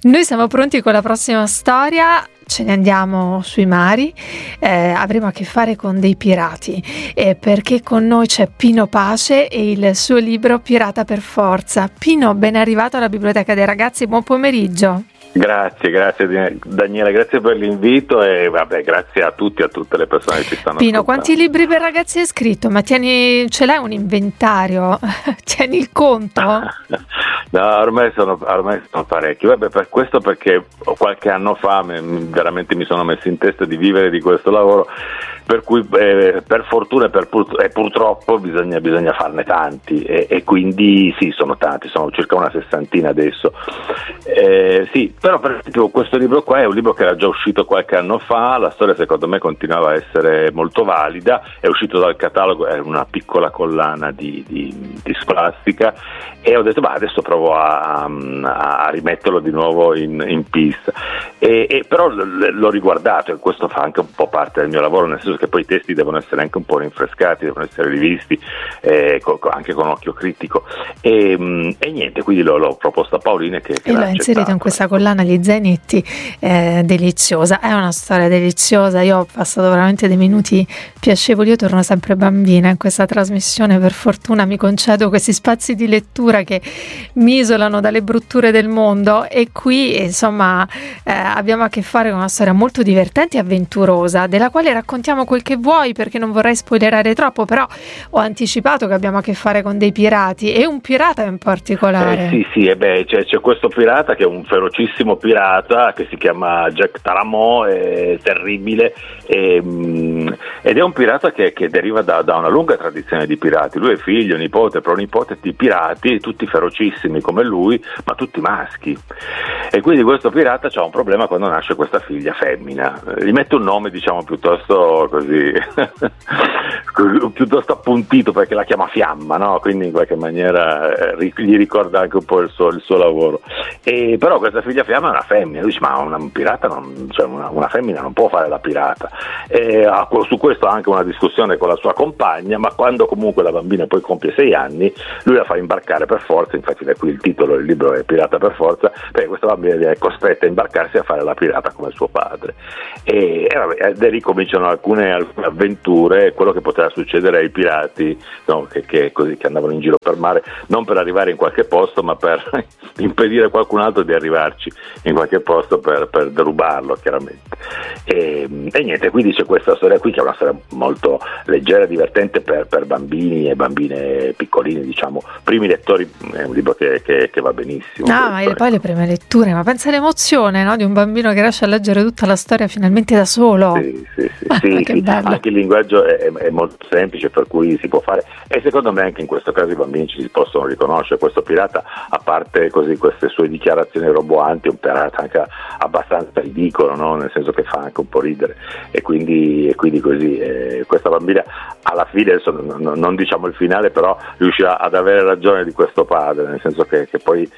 Noi siamo pronti con la prossima storia. Ce ne andiamo sui mari, avremo a che fare con dei pirati, perché con noi c'è Pino Pace e il suo libro Pirata per forza. Pino, ben arrivato alla Biblioteca dei Ragazzi, buon pomeriggio. Grazie Daniela, grazie per l'invito e grazie a tutti, a tutte le persone che ci stanno Pino, ascoltando. quanti libri per ragazzi hai scritto? Ma ce l'hai un inventario? Tieni il conto? No, ormai sono parecchi. Per questo, perché qualche anno fa veramente mi sono messo in testa di vivere di questo lavoro, per cui per fortuna e purtroppo bisogna farne tanti e quindi sì, sono tanti, sono circa una sessantina adesso. Sì, però per esempio questo libro qua è un libro che era già uscito qualche anno fa, la storia secondo me continuava a essere molto valida, è uscito dal catalogo, è una piccola collana di Scholastica e ho detto adesso provo a rimetterlo di nuovo in pista e però l'ho riguardato e questo fa anche un po' parte del mio lavoro, nel senso che poi i testi devono essere anche un po' rinfrescati, devono essere rivisti anche con occhio critico e niente, quindi l'ho proposto a Paolina che e l'ho inserito in questa collana gli zainetti, deliziosa, è una storia deliziosa. Io ho passato veramente dei minuti piacevoli, io torno sempre bambina in questa trasmissione, per fortuna mi concedo questi spazi di lettura che mi isolano dalle brutture del mondo e qui insomma abbiamo a che fare con una storia molto divertente e avventurosa, della quale raccontiamo quel che vuoi perché non vorrei spoilerare troppo, però ho anticipato che abbiamo a che fare con dei pirati e un pirata in particolare. Sì, c'è questo pirata che è un ferocissimo pirata che si chiama Jack Taramò, è terribile ed è un pirata che deriva da una lunga tradizione di pirati. Lui è figlio, nipote, pronipote di pirati, tutti ferocissimi come lui, ma tutti maschi. E quindi questo pirata ha un problema quando nasce questa figlia femmina. Gli mette un nome diciamo piuttosto così piuttosto appuntito perché la chiama Fiamma, no? Quindi in qualche maniera gli ricorda anche un po' il suo lavoro. E però questa figlia Fiamma è una femmina, lui dice ma un pirata una femmina non può fare la pirata. Su questo ha anche una discussione con la sua compagna, ma quando comunque la bambina poi compie 6 anni lui la fa imbarcare per forza, infatti da qui il titolo del libro è Pirata per forza, perché questa bambina è costretta a imbarcarsi a fare la pirata come suo padre e da lì cominciano alcune avventure, quello che poteva succedere ai pirati, no? che andavano in giro per mare non per arrivare in qualche posto ma per impedire a qualcun altro di arrivarci in qualche posto per derubarlo chiaramente e niente, quindi c'è questa storia qui che è una storia molto leggera e divertente per bambini e bambine piccolini, diciamo primi lettori, è un libro che va benissimo. E poi le prime letture, ma pensa all'emozione, no? Di un bambino che riesce a leggere tutta la storia finalmente da solo. Sì, anche il linguaggio è molto semplice, per cui si può fare e secondo me anche in questo caso i bambini ci si possono riconoscere. Questo pirata, a parte così queste sue dichiarazioni roboanti, è un pirata anche abbastanza ridicolo, no? Nel senso che fa anche un po' ridere e quindi così questa bambina alla fine, adesso non diciamo il finale, però riuscirà ad avere ragione di questo padre, nel senso che poi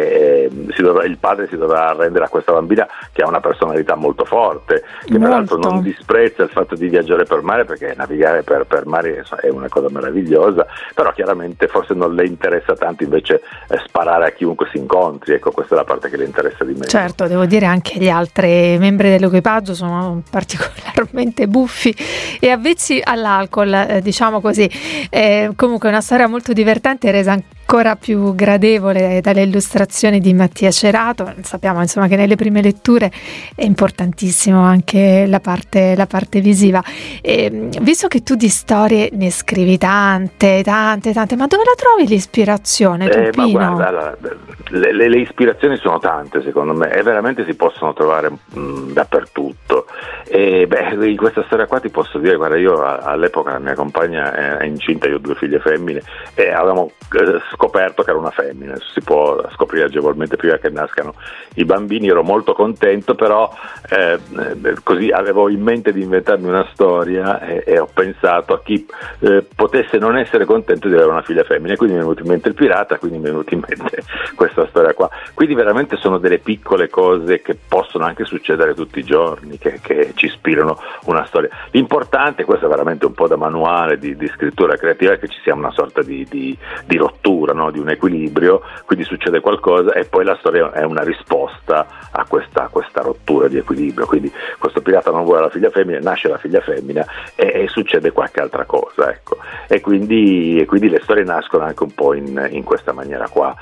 il padre si dovrà arrendere a questa bambina che ha una personalità molto forte, che peraltro non disprezza il fatto di viaggiare per mare, perché navigare per mare è una cosa meravigliosa, però chiaramente forse non le interessa tanto invece sparare a chiunque si incontri, ecco, questa è la parte che le interessa di meno. Certo, devo dire anche gli altri membri dell'equipaggio sono particolarmente buffi e avvezzi all'alcol, diciamo così. Comunque è una storia molto divertente, resa ancora più gradevole dalle illustrazioni di Mattia Cerato. Sappiamo insomma che nelle prime letture è importantissimo anche la parte visiva. Visto che tu di storie ne scrivi tante, ma dove la trovi l'ispirazione, Pino? Ma guarda, le ispirazioni sono tante secondo me e veramente si possono trovare dappertutto. In questa storia qua ti posso dire, guarda, io all'epoca la mia compagna è incinta, io ho 2 figlie femmine e avevamo scoperto che era una femmina, si può scoprire agevolmente prima che nascano i bambini, ero molto contento, però così avevo in mente di inventarmi una storia e ho pensato a chi potesse non essere contento di avere una figlia femmina, quindi mi è venuto in mente il pirata, quindi mi è venuto in mente questa storia qua, quindi veramente sono delle piccole cose che possono anche succedere tutti i giorni, che ci ispirano una storia. L'importante, questo è veramente un po' da manuale di scrittura creativa, è che ci sia una sorta di rottura, no? Di un equilibrio, quindi succede qualcosa e poi la storia è una risposta a questa rottura di equilibrio. Quindi questo pirata non vuole la figlia femmina, nasce la figlia femmina e succede qualche altra cosa, ecco. E quindi le storie nascono anche un po' in questa maniera qua.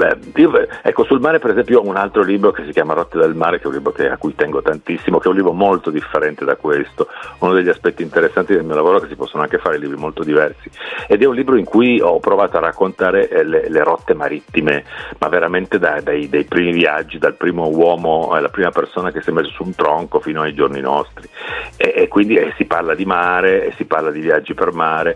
Ecco, sul mare per esempio ho un altro libro che si chiama Rotte del mare, che è un libro a cui tengo tantissimo, che è un libro molto differente da questo. Uno degli aspetti interessanti del mio lavoro è che si possono anche fare libri molto diversi, ed è un libro in cui ho provato a raccontare le rotte marittime, ma veramente dai primi viaggi, dal primo uomo, la prima persona che si è messo su un tronco fino ai giorni nostri, e quindi si parla di mare, si parla di viaggi per mare,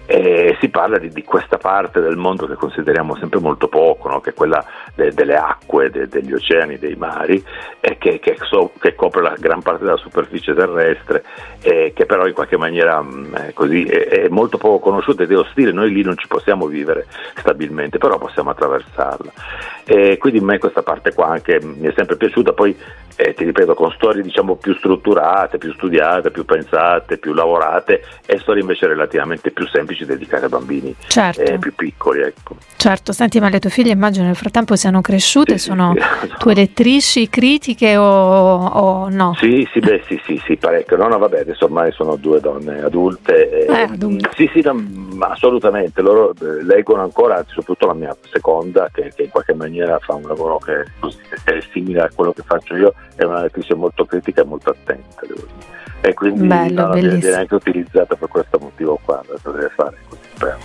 si parla di questa parte del mondo che consideriamo sempre molto poco, no? Che è quella delle acque, degli oceani, dei mari, che copre la gran parte della superficie terrestre, che però in qualche maniera così è molto poco conosciuta ed è ostile. Noi lì non ci possiamo vivere stabilmente, però possiamo attraversarla, quindi a me questa parte qua anche mi è sempre piaciuta. Poi ti ripeto, con storie diciamo più strutturate, più studiate, più pensate, più lavorate, e storie invece relativamente più semplici dedicate a bambini, certo, più piccoli, ecco. Certo. Senti, ma le tue figlie immagino nel frattempo siano cresciute, sono tue lettrici critiche o no? Sì, parecchio. No, vabbè, adesso ormai sono due donne adulte. Sì, no, assolutamente. Loro leggono ancora, soprattutto la mia seconda, che in qualche maniera fa un lavoro che è simile a quello che faccio io, è una lettrice molto critica e molto attenta, devo dire. E quindi viene anche utilizzata per questo motivo qua, lo deve fare così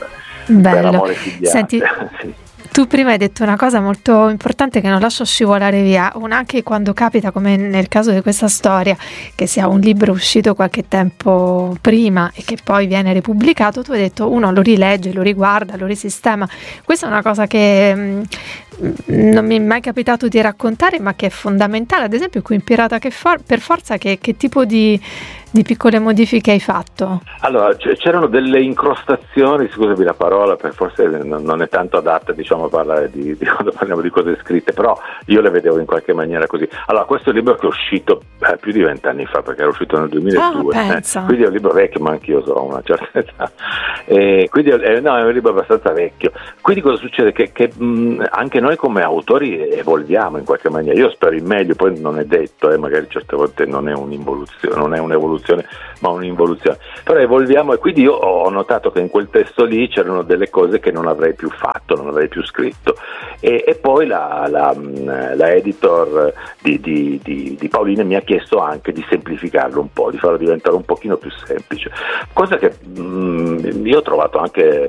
per amore filiale. Senti, sì. Tu prima hai detto una cosa molto importante che non lascio scivolare via, anche quando capita, come nel caso di questa storia, che sia un libro uscito qualche tempo prima e che poi viene ripubblicato, tu hai detto uno lo rilegge, lo riguarda, lo risistema. Questa è una cosa che non mi è mai capitato di raccontare, ma che è fondamentale. Ad esempio qui in Pirata per forza, che tipo di piccole modifiche hai fatto? Allora, c'erano delle incrostazioni, scusami la parola, perché forse non è tanto adatta, diciamo, a parlare di quando parliamo di cose scritte, però io le vedevo in qualche maniera così. Allora, questo è un libro che è uscito più di 20 anni fa, perché era uscito nel 2002, quindi è un libro vecchio, ma anch'io so una certa età, quindi è un libro abbastanza vecchio. Quindi cosa succede? Che anche noi come autori evolviamo in qualche maniera. Io spero in meglio, poi non è detto, magari certe volte non è un'evoluzione, ma un'involuzione, però evolviamo, e quindi io ho notato che in quel testo lì c'erano delle cose che non avrei più fatto, non avrei più scritto, e poi la editor di Paolini mi ha chiesto anche di semplificarlo un po', di farlo diventare un pochino più semplice, cosa che io ho trovato anche